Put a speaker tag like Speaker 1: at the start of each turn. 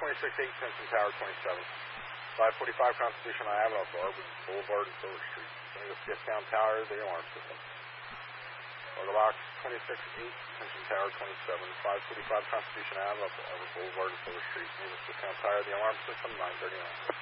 Speaker 1: 26-8, Tension Tower 27. 545 Constitution Avenue, Auburn Boulevard and Silver Street. Sending the Skiptown Tower, the alarm system. Order box 26-8, Tension Tower 27. 545 Constitution Avenue, Auburn Boulevard and Silver Street. Sending the Skiptown Tower, the alarm system, 939.